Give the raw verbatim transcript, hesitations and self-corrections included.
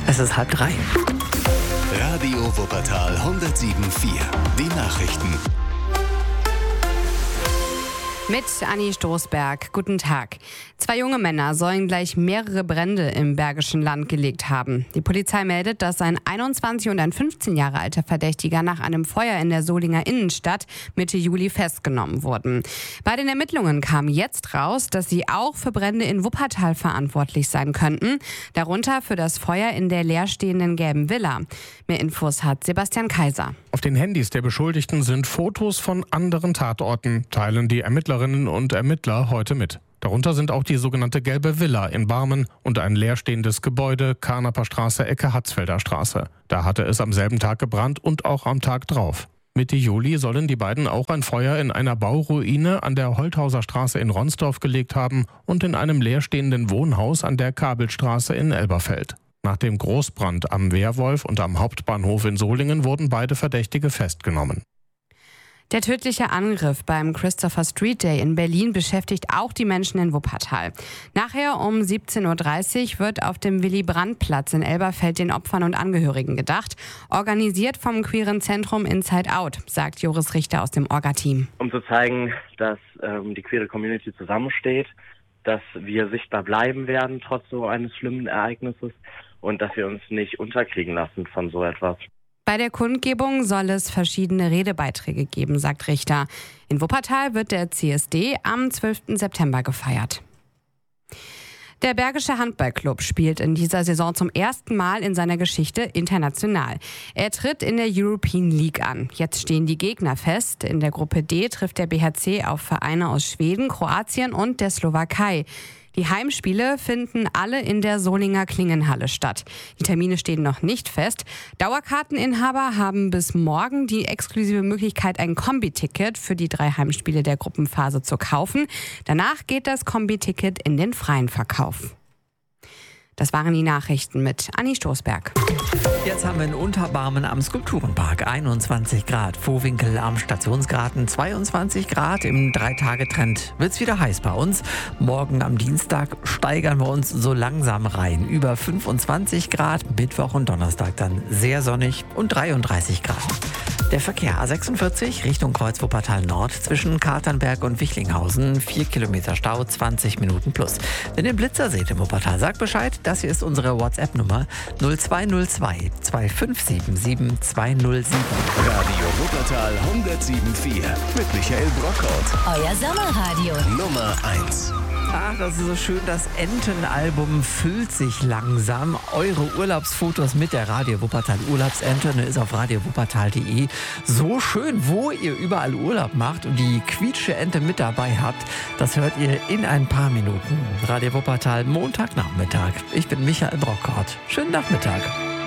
Es ist halb drei. Radio Wuppertal hundertsieben Komma vier. Die Nachrichten. Mit Anni Stoßberg. Guten Tag. Zwei junge Männer sollen gleich mehrere Brände im Bergischen Land gelegt haben. Die Polizei meldet, dass ein einundzwanzig und ein fünfzehn Jahre alter Verdächtiger nach einem Feuer in der Solinger Innenstadt Mitte Juli festgenommen wurden. Bei den Ermittlungen kam jetzt raus, dass sie auch für Brände in Wuppertal verantwortlich sein könnten. Darunter für das Feuer in der leerstehenden Gelben Villa. Mehr Infos hat Sebastian Kaiser. Auf den Handys der Beschuldigten sind Fotos von anderen Tatorten, teilen die Ermittlerinnen und Ermittler heute mit. Darunter sind auch die sogenannte Gelbe Villa in Barmen und ein leerstehendes Gebäude, Karnaper Straße, Ecke Hatzfelder Straße. Da hatte es am selben Tag gebrannt und auch am Tag drauf. Mitte Juli sollen die beiden auch ein Feuer in einer Bauruine an der Holthauser Straße in Ronsdorf gelegt haben und in einem leerstehenden Wohnhaus an der Kabelstraße in Elberfeld. Nach dem Großbrand am Wehrwolf und am Hauptbahnhof in Solingen wurden beide Verdächtige festgenommen. Der tödliche Angriff beim Christopher Street Day in Berlin beschäftigt auch die Menschen in Wuppertal. Nachher um siebzehn Uhr dreißig wird auf dem Willy-Brandt-Platz in Elberfeld den Opfern und Angehörigen gedacht. Organisiert vom queeren Zentrum Inside Out, sagt Joris Richter aus dem Orga-Team. Um zu zeigen, dass ähm, die queere Community zusammensteht, dass wir sichtbar bleiben werden trotz so eines schlimmen Ereignisses und dass wir uns nicht unterkriegen lassen von so etwas. Bei der Kundgebung soll es verschiedene Redebeiträge geben, sagt Richter. In Wuppertal wird der C S D am zwölften September gefeiert. Der Bergische Handballclub spielt in dieser Saison zum ersten Mal in seiner Geschichte international. Er tritt in der European League an. Jetzt stehen die Gegner fest. In der Gruppe D trifft der B H C auf Vereine aus Schweden, Kroatien und der Slowakei. Die Heimspiele finden alle in der Solinger Klingenhalle statt. Die Termine stehen noch nicht fest. Dauerkarteninhaber haben bis morgen die exklusive Möglichkeit, ein Kombi-Ticket für die drei Heimspiele der Gruppenphase zu kaufen. Danach geht das Kombi-Ticket in den freien Verkauf. Das waren die Nachrichten mit Anni Stoßberg. Jetzt haben wir in Unterbarmen am Skulpturenpark einundzwanzig Grad, Vohwinkel am Stationsgarten zweiundzwanzig Grad. Im Drei-Tage-Trend wird es wieder heiß bei uns. Morgen am Dienstag steigern wir uns so langsam rein. Über fünfundzwanzig Grad, Mittwoch und Donnerstag dann sehr sonnig und dreiunddreißig Grad. Der Verkehr A sechsundvierzig Richtung Kreuz Wuppertal Nord zwischen Katernberg und Wichlinghausen. vier Kilometer Stau, zwanzig Minuten plus. Wenn ihr Blitzer seht im Wuppertal, sagt Bescheid. Das hier ist unsere WhatsApp-Nummer null zwei null zwei zwei fünf sieben sieben zwei null sieben. Radio Wuppertal hundertsieben Komma vier mit Michael Brockhaut. Euer Sommerradio. Nummer eins. Ach, das ist so schön. Das Entenalbum füllt sich langsam. Eure Urlaubsfotos mit der Radio Wuppertal Urlaubsente ist auf radio wuppertal punkt de. So schön, wo ihr überall Urlaub macht und die quietsche Ente mit dabei habt, das hört ihr in ein paar Minuten. Radio Wuppertal, Montagnachmittag. Ich bin Michael Brockhaut. Schönen Nachmittag.